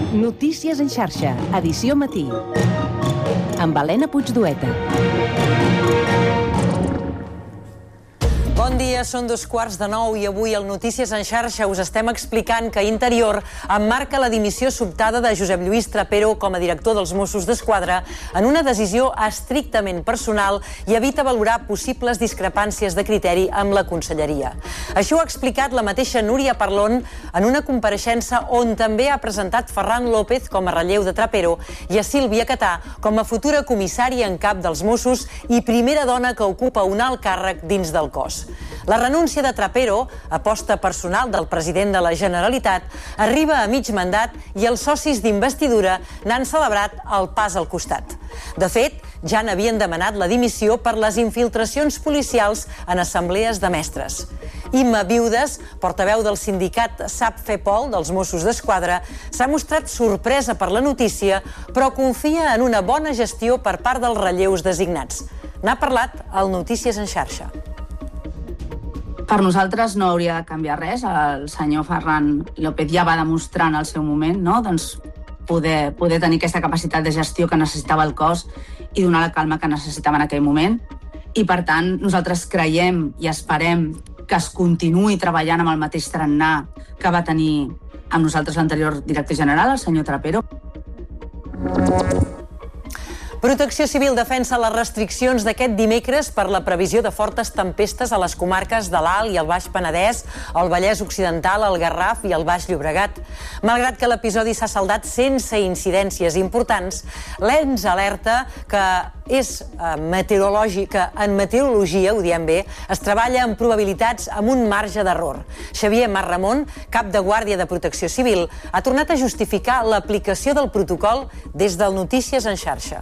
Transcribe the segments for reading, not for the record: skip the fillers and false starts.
Notícies en xarxa, edició matí. Amb Helena Puigdueta. Bon dia, són 8:45 i avui al Notícies en xarxa us estem explicant que Interior emmarca la dimissió sobtada de Josep Lluís Trapero com a director dels Mossos d'Esquadra en una decisió estrictament personal i evita valorar possibles discrepàncies de criteri amb la conselleria. Això ho ha explicat la mateixa Núria Parlon en una compareixença on també ha presentat Ferran López com a relleu de Trapero i a Sílvia Catà com a futura comissària en cap dels Mossos i primera dona que ocupa un alt càrrec dins del cos. La renúncia de Trapero, aposta personal del president de la Generalitat, arriba a mig mandat i els socis d'investidura n'han celebrat el pas al costat. De fet, ja n'havien demanat la dimissió per les infiltracions policials en assemblees de mestres. Imma Viudes, portaveu del sindicat SAP-FEPOL dels Mossos d'Esquadra, s'ha mostrat sorpresa per la notícia, però confia en una bona gestió per part dels relleus designats. N'ha parlat al Notícies en xarxa. Per nosaltres no hauria de canviar res. El senyor Ferran López ja va demostrar en el seu moment, no? poder tenir aquesta capacitat de gestió que necessitava el cos i donar la calma que necessitava en aquell moment. I, per tant, nosaltres creiem i esperem que es continuï treballant amb el mateix tarannà que va tenir amb nosaltres l'anterior director general, el senyor Trapero. Protecció Civil defensa les restriccions d'aquest dimecres per la previsió de fortes tempestes a les comarques de l'Alt i el Baix Penedès, el Vallès Occidental, el Garraf i el Baix Llobregat. Malgrat que l'episodi s'ha saldat sense incidències importants, l'ENS alerta que en meteorologia, ho diem bé, es treballa amb probabilitats amb un marge d'error. Xavier Mas Ramon, cap de Guàrdia de Protecció Civil, ha tornat a justificar l'aplicació del protocol des del Notícies en xarxa.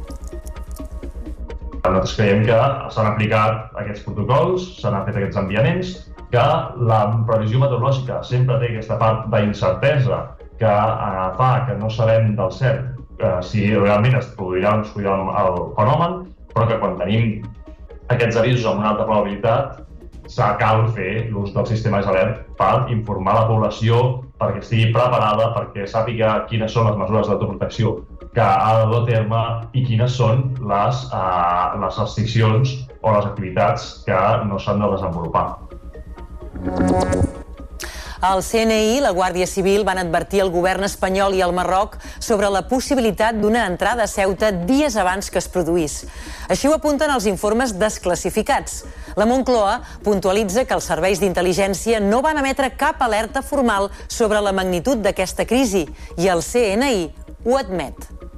Nosaltres creiem que s'han aplicat aquests protocols, s'han fet aquests enviaments, que la previsió meteorològica sempre té aquesta part d'incertesa que fa que no sabem del cert si realment es produirà o no es produirà el fenomen, però que quan tenim aquests avisos amb una alta probabilitat cal fer l'ús dels sistemes d'alert per informar la població perquè estigui preparada, perquè sàpiga quines són les mesures d'autoprotecció que ha de dur a terme i quines són les restriccions o les activitats que no s'han de desenvolupar. El CNI i la Guàrdia Civil van advertir el govern espanyol i el Marroc sobre la possibilitat d'una entrada a Ceuta dies abans que es produís. Així ho apunten els informes desclassificats. La Moncloa puntualitza que els serveis d'intel·ligència no van emetre cap alerta formal sobre la magnitud d'aquesta crisi i el CNI ho admet.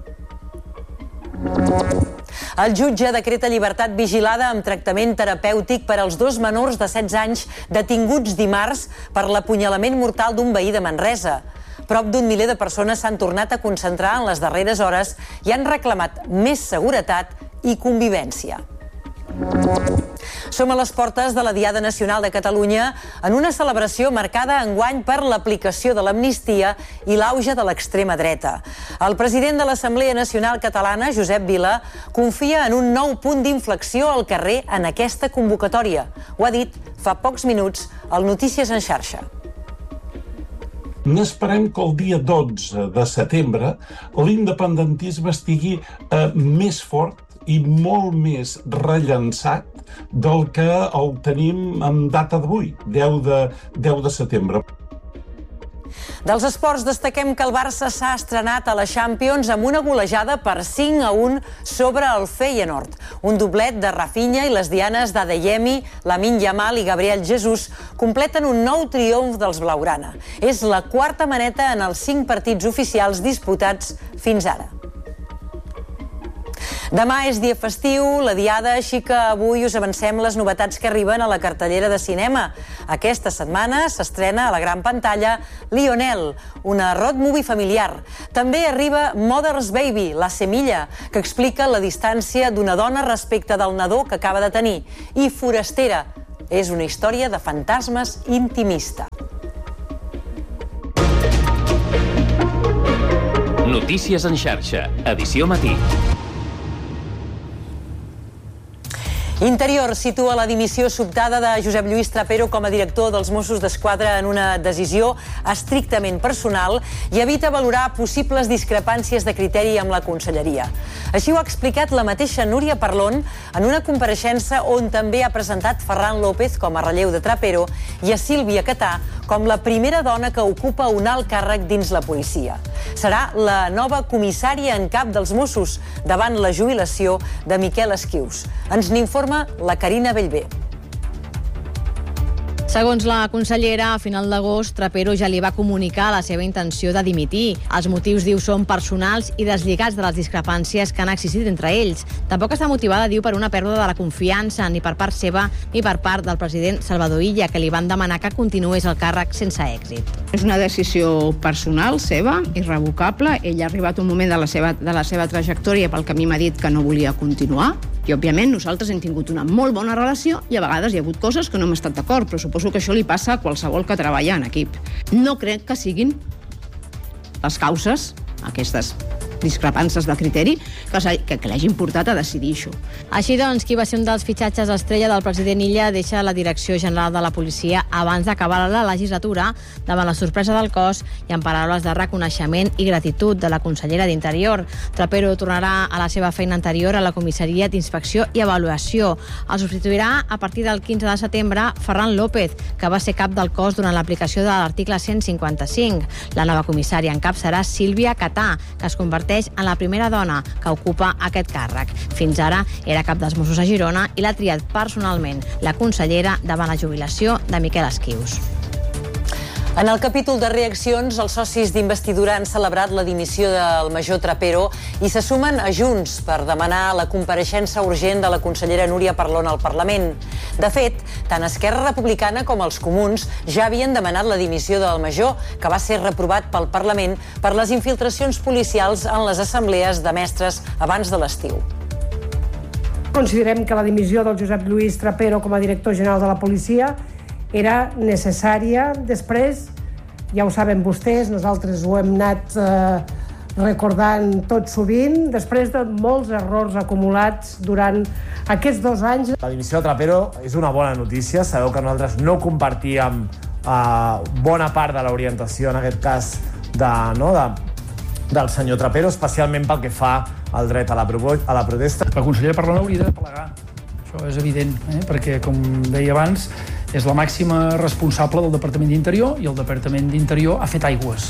El jutge decreta llibertat vigilada amb tractament terapèutic per als 2 menors de 16 anys detinguts dimarts per l'apunyalament mortal d'un veí de Manresa. Prop d'un miler de persones s'han tornat a concentrar en les darreres hores i han reclamat més seguretat i convivència. Som a les portes de la Diada Nacional de Catalunya en una celebració marcada enguany per l'aplicació de l'amnistia i l'auge de l'extrema dreta. El president de l'Assemblea Nacional Catalana, Josep Vila, confia en un nou punt d'inflexió al carrer en aquesta convocatòria. Ho ha dit fa pocs minuts al Notícies en xarxa. N'esperem que el dia 12 de setembre l'independentisme estigui més fort i molt més rellançat del que el tenim en data d'avui, 10 de setembre. Dels esports destaquem que el Barça s'ha estrenat a la Champions amb una golejada per 5-1 sobre el Feyenoord. Un doblet de Rafinha i les dianes d'Adeyemi, Lamine Yamal i Gabriel Jesús completen un nou triomf dels blaugrana. És la quarta maneta en els 5 partits oficials disputats fins ara. Demà és dia festiu, la Diada, així que avui us avancem les novetats que arriben a la cartellera de cinema. Aquesta setmana s'estrena a la gran pantalla Lionel, una road movie familiar. També arriba Mother's Baby, la semilla, que explica la distància d'una dona respecte del nadó que acaba de tenir. I Forastera, és una història de fantasmes intimista. Notícies en xarxa, edició matí. Interior situa la dimissió sobtada de Josep Lluís Trapero com a director dels Mossos d'Esquadra en una decisió estrictament personal i evita valorar possibles discrepàncies de criteri amb la conselleria. Així ho ha explicat la mateixa Núria Parlon en una compareixença on també ha presentat Ferran López com a relleu de Trapero i a Sílvia Catà com la primera dona que ocupa un alt càrrec dins la policia. Serà la nova comissària en cap dels Mossos davant la jubilació de Miquel Esquius. Ens n'informa la Carina Bellver. Segons la consellera, a final d'agost, Trapero ja li va comunicar la seva intenció de dimitir. Els motius, diu, són personals i deslligats de les discrepàncies que han existit entre ells. Tampoc està motivada, diu, per una pèrdua de la confiança, ni per part seva ni per part del president Salvador Illa, que li van demanar que continués el càrrec sense èxit. És una decisió personal seva, irrevocable. Ell ha arribat un moment de la seva trajectòria pel que a mi m'ha dit que no volia continuar. I, òbviament, nosaltres hem tingut una molt bona relació i a vegades hi ha hagut coses que no hem estat d'acord, però suposo que això li passa a qualsevol que treballa en equip. No crec que siguin les causes, aquestes discrepàncies de criteri, que l'hagin portat a decidir això. Així doncs, qui va ser un dels fitxatges estrella del president Illa deixa la Direcció General de la Policia abans d'acabar la legislatura davant la sorpresa del cos i amb paraules de reconeixement i gratitud de la consellera d'Interior. Trapero tornarà a la seva feina anterior a la comissaria d'Inspecció i Avaluació. El substituirà a partir del 15 de setembre Ferran López, que va ser cap del cos durant l'aplicació de l'article 155. La nova comissària en cap serà Sílvia Catà, que es converteix en la primera dona que ocupa aquest càrrec. Fins ara era cap dels Mossos a Girona i l'ha triat personalment la consellera davant la jubilació de Miquel Esquius. En el capítol de reaccions, els socis d'investidura han celebrat la dimissió del major Trapero i se sumen a Junts per demanar la compareixença urgent de la consellera Núria Parlon al Parlament. De fet, tant Esquerra Republicana com els Comuns ja havien demanat la dimissió del major, que va ser reprovat pel Parlament per les infiltracions policials en les assemblees de mestres abans de l'estiu. Considerem que la dimissió del Josep Lluís Trapero com a director general de la policia era necessària. Després, ja ho saben vostès, nosaltres ho hem anat recordant tot sovint, després de molts errors acumulats durant aquests 2 anys. La dimissió de Trapero és una bona notícia. Sabeu que nosaltres no compartíem bona part de l'orientació, en aquest cas, del senyor Trapero, especialment pel que fa al dret a la protesta. La consellera Parlon hauria de plegar, això és evident, perquè, com deia abans, és la màxima responsable del Departament d'Interior i el Departament d'Interior ha fet aigües.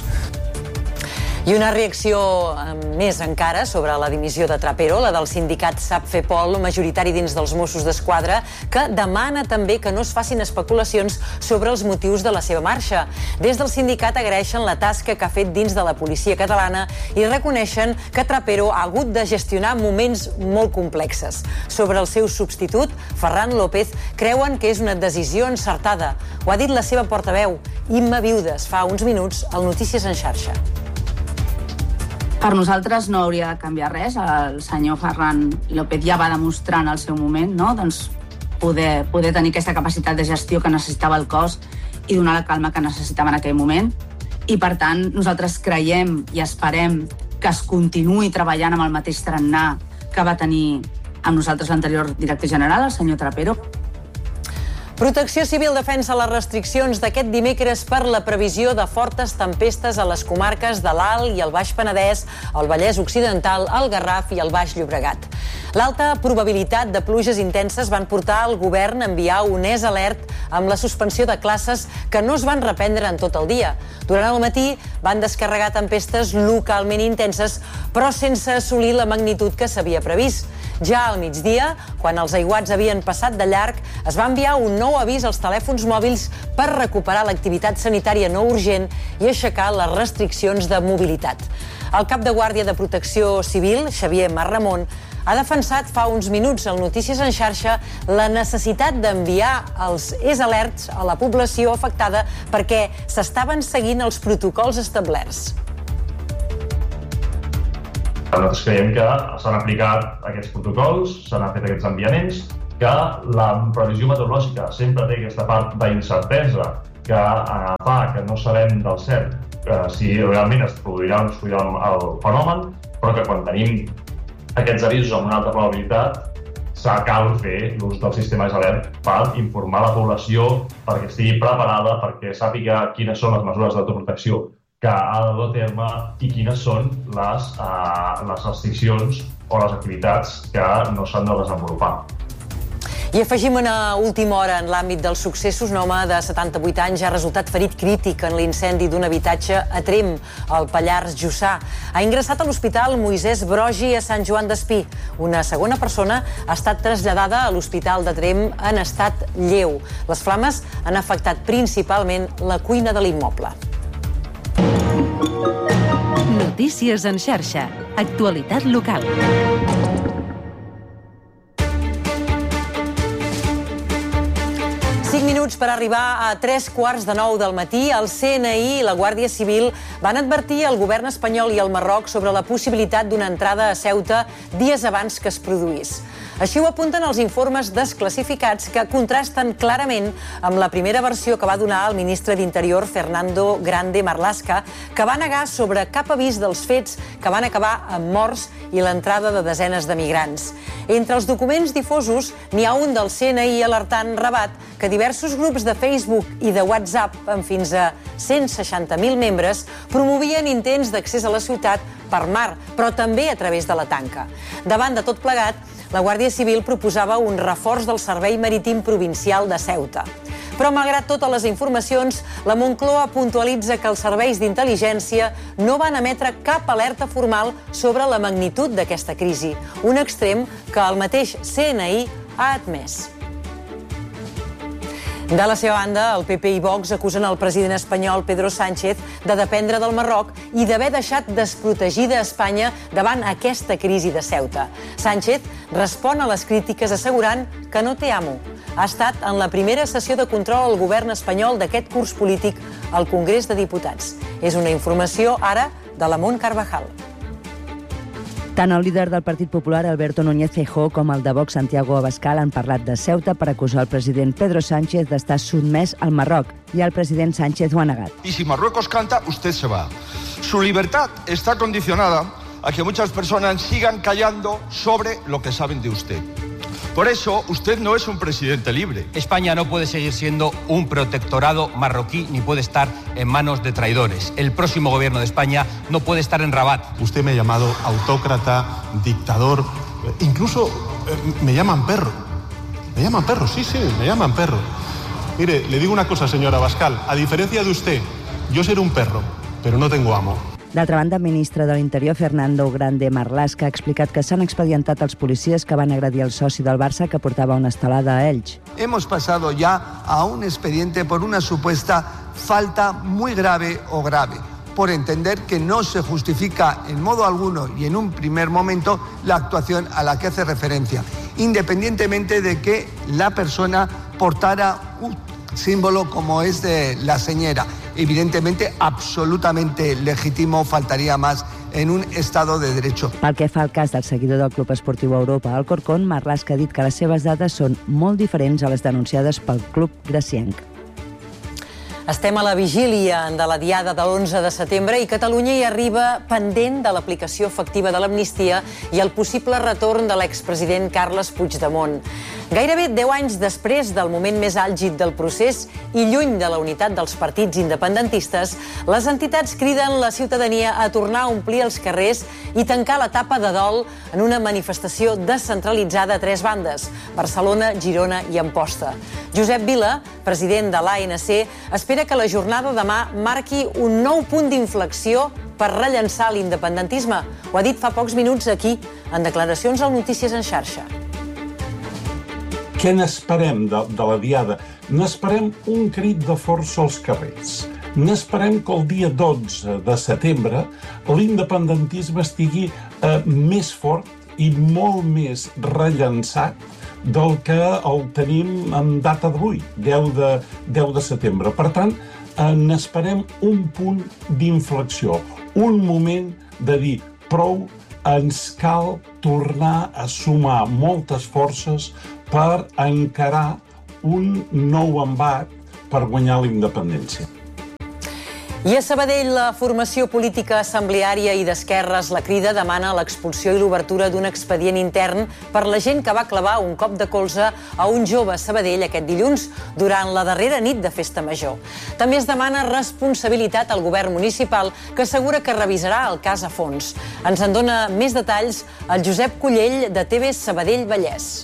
I una reacció més encara sobre la dimissió de Trapero, la del sindicat SAPFEPOL, majoritari dins dels Mossos d'Esquadra, que demana també que no es facin especulacions sobre els motius de la seva marxa. Des del sindicat agraeixen la tasca que ha fet dins de la policia catalana i reconeixen que Trapero ha hagut de gestionar moments molt complexes. Sobre el seu substitut, Ferran López, creuen que és una decisió encertada. Ho ha dit la seva portaveu, Imma Viudes, fa uns minuts al Notícies en xarxa. Per nosaltres no hauria de canviar res. El senyor Ferran López ja va demostrar en el seu moment, no? Doncs poder tenir aquesta capacitat de gestió que necessitava el cos i donar la calma que necessitava en aquell moment. I, per tant, nosaltres creiem i esperem que es continuï treballant amb el mateix tarannà que va tenir amb nosaltres l'anterior director general, el senyor Trapero. Protecció Civil defensa les restriccions d'aquest dimecres per la previsió de fortes tempestes a les comarques de l'Alt i el Baix Penedès, el Vallès Occidental, el Garraf i el Baix Llobregat. L'alta probabilitat de pluges intenses van portar el govern a enviar un alert amb la suspensió de classes que no es van reprendre en tot el dia. Durant el matí van descarregar tempestes localment intenses, però sense assolir la magnitud que s'havia previst. Ja al migdia, quan els aiguats havien passat de llarg, es va enviar un nou avís als telèfons mòbils per recuperar l'activitat sanitària no urgent i aixecar les restriccions de mobilitat. El cap de Guàrdia de Protecció Civil, Xavier Marramon, ha defensat fa uns minuts al Notícies en xarxa la necessitat d'enviar els alerts a la població afectada perquè s'estaven seguint els protocols establerts. Nosaltres creiem que s'han aplicat aquests protocols, s'han fet aquests enviaments, que la previsió meteorològica sempre té aquesta part d'incertesa que fa que no sabem del cert si realment es produirà el fenomen, però que quan tenim aquests avisos amb una alta probabilitat cal fer l'ús dels sistemes alert per informar la població, perquè estigui preparada, perquè sàpiga quines són les mesures d'autoprotecció que ha de dur a terme i quines són les restriccions o les activitats que no s'han de desenvolupar. I afegim una última hora en l'àmbit dels successos. Un home de 78 anys ha resultat ferit crític en l'incendi d'un habitatge a Tremp, al Pallars Jussà. Ha ingressat a l'Hospital Moisès Broggi a Sant Joan d'Espí. Una segona persona ha estat traslladada a l'Hospital de Tremp en estat lleu. Les flames han afectat principalment la cuina de l'immoble. Notícies en xarxa. Actualitat local. 5 minuts per arribar a 8:45 del matí. El CNI i la Guàrdia Civil van advertir al govern espanyol i al Marroc sobre la possibilitat d'una entrada a Ceuta dies abans que es produís. Així ho apunten els informes desclassificats que contrasten clarament amb la primera versió que va donar el ministre d'Interior, Fernando Grande Marlaska, que va negar sobre cap avís dels fets que van acabar amb morts i l'entrada de desenes de migrants. Entre els documents difosos n'hi ha un del CNI alertant Rabat que diversos grups de Facebook i de WhatsApp amb fins a 160.000 membres promovien intents d'accés a la ciutat per mar, però també a través de la tanca. Davant de tot plegat, la Guàrdia Civil proposava un reforç del Servei Marítim Provincial de Ceuta. Però, malgrat totes les informacions, la Moncloa puntualitza que els serveis d'intel·ligència no van emetre cap alerta formal sobre la magnitud d'aquesta crisi, un extrem que el mateix CNI ha admès. De la seva banda, el PP i Vox acusen el president espanyol Pedro Sánchez de dependre del Marroc i d'haver deixat desprotegida Espanya davant aquesta crisi de Ceuta. Sánchez respon a les crítiques assegurant que no té amo. Ha estat en la primera sessió de control al govern espanyol d'aquest curs polític al Congrés de Diputats. És una informació, ara, de la Mont Carvajal. Tant el líder del Partit Popular, Alberto Núñez Feijóo, com el de Vox, Santiago Abascal, han parlat de Ceuta per acusar el president Pedro Sánchez d'estar sotmès al Marroc, i el president Sánchez ho ha negat. Y si Marruecos canta, usted se va. Su libertad está condicionada a que muchas personas sigan callando sobre lo que saben de usted. Por eso, usted no es un presidente libre. España no puede seguir siendo un protectorado marroquí ni puede estar en manos de traidores. El próximo gobierno de España no puede estar en Rabat. Usted me ha llamado autócrata, dictador, incluso me llaman perro. Me llaman perro, sí, me llaman perro. Mire, le digo una cosa, señora Abascal, a diferencia de usted, yo seré un perro, pero no tengo amo. D'altra banda, el ministre de l'Interior, Fernando Grande Marlaska, ha explicat que s'han expedientat els policies que van agredir el soci del Barça que portava una estelada a Elx. Hemos pasado ya a un expediente por una supuesta falta muy grave o grave, por entender que no se justifica en modo alguno y en un primer momento la actuación a la que hace referencia, independientemente de que la persona portara un símbolo como es de la señera. Evidentemente, absolutamente legítimo, faltaria más en un Estado de Derecho. Pel que fa al cas del seguidor del Club Esportiu Europa, Alcorcón, Marlaska ha dit que les seves dades són molt diferents a les denunciades pel club gracienc. Estem a la vigília de la diada de l'11 de setembre i Catalunya hi arriba pendent de l'aplicació efectiva de l'amnistia i el possible retorn de l'expresident Carles Puigdemont. Gairebé 10 anys després del moment més àlgid del procés i lluny de la unitat dels partits independentistes, les entitats criden la ciutadania a tornar a omplir els carrers i tancar l'etapa de dol en una manifestació descentralitzada a 3 bandes, Barcelona, Girona i Amposta. Josep Vila, president de l'ANC, espera que la jornada demà marqui un nou punt d'inflexió per rellançar l'independentisme. Ho ha dit fa pocs minuts aquí, en declaracions al Notícies en xarxa. Què n'esperem de la diada? N'esperem un crit de força als carrers. N'esperem que el dia 12 de setembre l'independentisme estigui més fort i molt més rellançat del que el tenim en data d'avui, 10 de setembre. Per tant, n'esperem un punt d'inflexió, un moment de dir prou, ens cal tornar a sumar moltes forces per encarar un nou embat per guanyar la independència. I a Sabadell, la formació política assembleària i d'esquerres La Crida demana l'expulsió i l'obertura d'un expedient intern per la gent que va clavar un cop de colze a un jove a Sabadell aquest dilluns durant la darrera nit de Festa Major. També es demana responsabilitat al govern municipal, que assegura que revisarà el cas a fons. Ens en dona més detalls el Josep Collell, de TV Sabadell Vallès.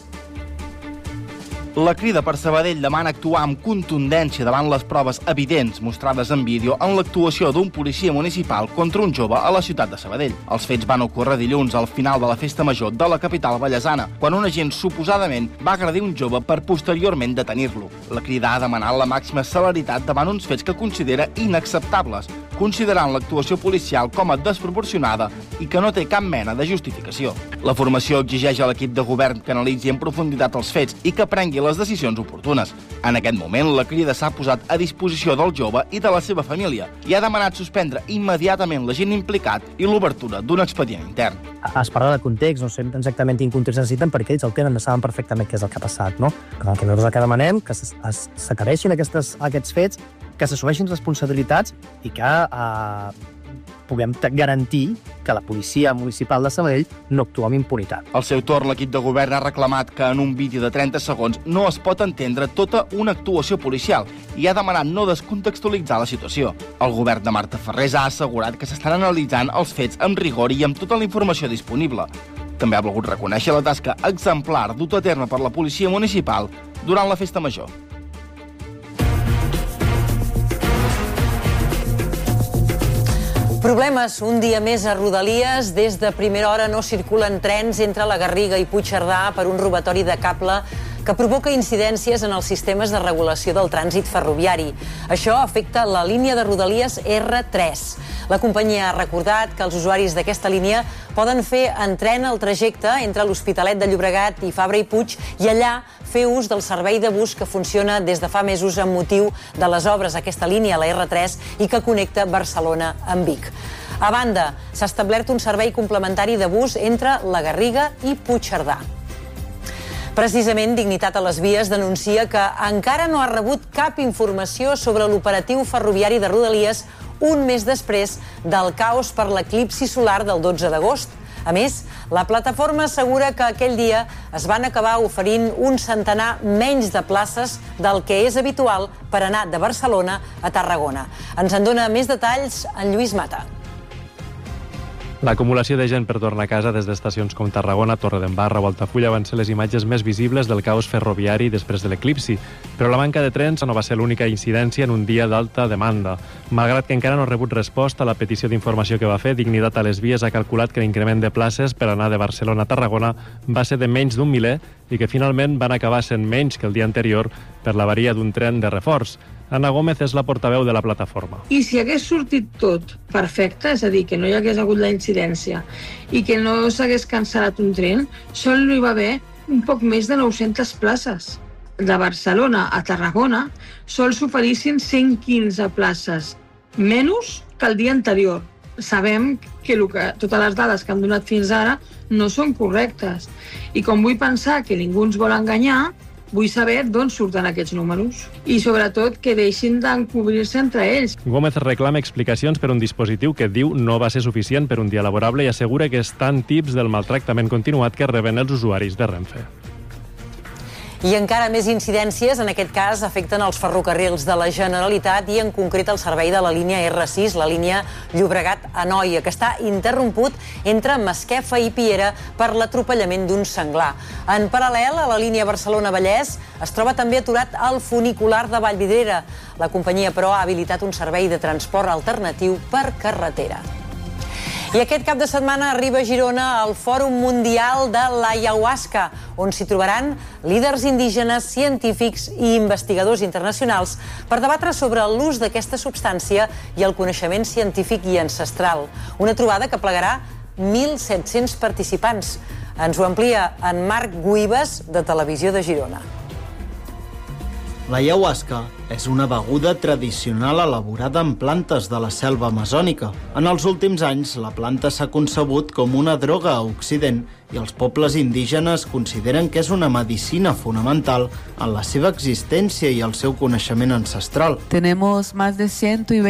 La Crida per Sabadell demana actuar amb contundència davant les proves evidents mostrades en vídeo en l'actuació d'un policia municipal contra un jove a la ciutat de Sabadell. Els fets van ocórrer dilluns al final de la Festa Major de la capital vallesana, quan un agent suposadament va agredir un jove per posteriorment detenir-lo. La Crida ha demanat la màxima celeritat davant uns fets que considera inacceptables, considerant l'actuació policial com a desproporcionada i que no té cap mena de justificació. La formació exigeix a l'equip de govern que analitzi en profunditat els fets i que prengui les decisions oportunes. En aquest moment, la Crida s'ha posat a disposició del jove i de la seva família i ha demanat suspendre immediatament l'agent implicat i l'obertura d'un expedient intern. Es parla de context, no sé exactament quin context necessiten, perquè ells el tenen, saben perfectament què és el que ha passat, no? El que nosaltres que demanem que s'aclareixin aquests fets, que s'assumeixin responsabilitats i que puguem garantir que la policia municipal de Sabadell no actua amb impunitat. Al seu torn, l'equip de govern ha reclamat que en un vídeo de 30 segons no es pot entendre tota una actuació policial i ha demanat no descontextualitzar la situació. El govern de Marta Ferrés ha assegurat que s'estan analitzant els fets amb rigor i amb tota la informació disponible. També ha volgut reconèixer la tasca exemplar duta a terme per la policia municipal durant la Festa Major. Problemes un dia més a Rodalies. Des de primera hora no circulen trens entre la Garriga i Puigcerdà per un robatori de cable que provoca incidències en els sistemes de regulació del trànsit ferroviari. Això afecta la línia de Rodalies R3. La companyia ha recordat que els usuaris d'aquesta línia poden fer en tren el trajecte entre l'Hospitalet de Llobregat i Fabra i Puig i allà fer ús del servei de bus que funciona des de fa mesos amb motiu de les obres a aquesta línia, la R3, i que connecta Barcelona amb Vic. A banda, s'ha establert un servei complementari de bus entre la Garriga i Puigcerdà. Precisament, Dignitat a les Vies denuncia que encara no ha rebut cap informació sobre l'operatiu ferroviari de Rodalies un mes després del caos per l'eclipsi solar del 12 d'agost. A més, la plataforma assegura que aquell dia es van acabar oferint un centenar menys de places del que és habitual per anar de Barcelona a Tarragona. Ens en dona més detalls en Lluís Mata. L'acumulació de gent per tornar a casa des d'estacions com Tarragona, Torredembarra o Altafulla van ser les imatges més visibles del caos ferroviari després de l'eclipsi, però la manca de trens no va ser l'única incidència en un dia d'alta demanda. Malgrat que encara no ha rebut resposta a la petició d'informació que va fer, Dignitat a les Vies ha calculat que l'increment de places per anar de Barcelona a Tarragona va ser de menys d'un miler i que finalment van acabar sent menys que el dia anterior per l'avaria d'un tren de reforç. Anna Gómez és la portaveu de la plataforma. I si hagués sortit tot perfecte, és a dir, que no hi hagués hagut la incidència i que no s'hagués cancel·lat un tren, sol hi va haver un poc més de 900 places. De Barcelona a Tarragona sol s'oferissin 115 places, menys que el dia anterior. Sabem que totes les dades que han donat fins ara no són correctes. I com vull pensar que ningú ens vol enganyar, vull saber d'on surten aquests números i, sobretot, que deixin d'encobrir-se entre ells. Gómez reclama explicacions per un dispositiu que diu no va ser suficient per un dia laborable i assegura que estan tips del maltractament continuat que reben els usuaris de Renfe. I encara més incidències, en aquest cas, afecten els ferrocarrils de la Generalitat i, en concret, el servei de la línia R6, la línia Llobregat-Anoia, que està interromput entre Masquefa i Piera per l'atropellament d'un senglar. En paral·lel a la línia Barcelona-Vallès es troba també aturat el funicular de Vallvidrera. La companyia, però, ha habilitat un servei de transport alternatiu per carretera. I aquest cap de setmana arriba a Girona el Fòrum Mundial de l'Ayahuasca, on s'hi trobaran líders indígenes, científics i investigadors internacionals per debatre sobre l'ús d'aquesta substància i el coneixement científic i ancestral. Una trobada que plegarà 1.700 participants. Ens ho amplia en Marc Guibes, de Televisió de Girona. L'ayahuasca és una beguda tradicional elaborada amb plantes de la selva amazònica. En els últims anys, la planta s'ha concebut com una droga a Occident i els pobles indígenes consideren que és una medicina fonamental en la seva existència i el seu coneixement ancestral. Tenemos más de 120